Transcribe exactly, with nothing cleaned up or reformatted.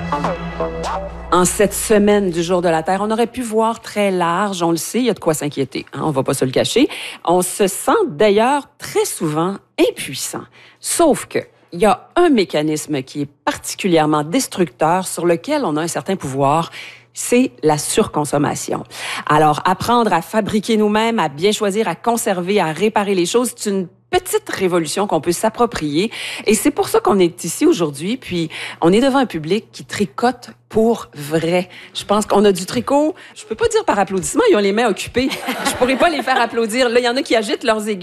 En cette semaine du Jour de la Terre, on aurait pu voir très large, on le sait, il y a de quoi s'inquiéter, hein, on va pas se le cacher. On se sent d'ailleurs très souvent impuissant. Sauf que il y a un mécanisme qui est particulièrement destructeur sur lequel on a un certain pouvoir, c'est la surconsommation. Alors, apprendre à fabriquer nous-mêmes, à bien choisir, à conserver, à réparer les choses, c'est une petite révolution qu'on peut s'approprier. Et c'est pour ça qu'on est ici aujourd'hui. Puis, on est devant un public qui tricote pour vrai. Je pense qu'on a du tricot. Je peux pas dire par applaudissement, ils ont les mains occupées. Je pourrais pas les faire applaudir. Là, il y en a qui agitent leurs aiguilles.